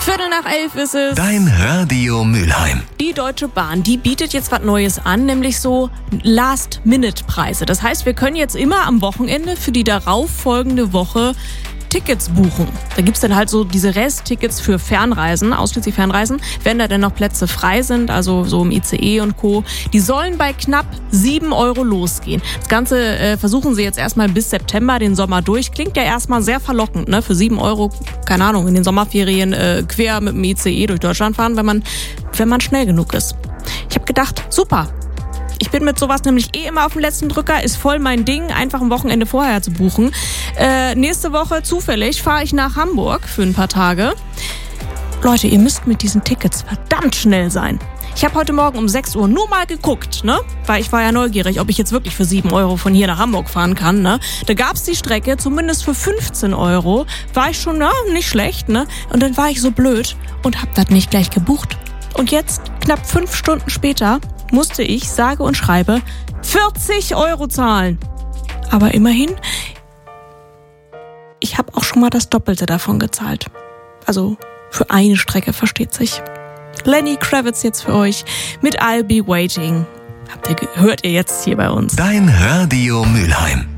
11:15 ist es. Dein Radio Mülheim. Die Deutsche Bahn, die bietet jetzt was Neues an, nämlich so Last-Minute-Preise. Das heißt, wir können jetzt immer am Wochenende für die darauffolgende Woche Tickets buchen. Da gibt's dann halt so diese Resttickets für Fernreisen, ausschließlich Fernreisen, wenn da denn noch Plätze frei sind, also so im ICE und Co. Die sollen bei knapp 7 € losgehen. Das Ganze versuchen sie jetzt erstmal bis September, den Sommer durch. Klingt ja erstmal sehr verlockend, ne? Für 7 €, keine Ahnung, in den Sommerferien quer mit dem ICE durch Deutschland fahren, wenn man schnell genug ist. Ich habe gedacht, super. Ich bin mit sowas nämlich immer auf dem letzten Drücker, ist voll mein Ding, einfach ein Wochenende vorher zu buchen. Nächste Woche zufällig fahre ich nach Hamburg für ein paar Tage. Leute, ihr müsst mit diesen Tickets verdammt schnell sein. Ich habe heute Morgen um 6 Uhr nur mal geguckt, ne? Weil ich war ja neugierig, ob ich jetzt wirklich für 7 € von hier nach Hamburg fahren kann, ne? Da gab's die Strecke, zumindest für 15 €. War ich schon, nicht schlecht, ne? Und dann war ich so blöd und hab das nicht gleich gebucht. Und jetzt, knapp 5 Stunden später, musste ich, sage und schreibe, 40 € zahlen. Aber immerhin, ich habe auch schon mal das Doppelte davon gezahlt. Also für eine Strecke, versteht sich. Lenny Kravitz jetzt für euch mit I'll Be Waiting. Hört ihr jetzt hier bei uns. Dein Radio Mülheim.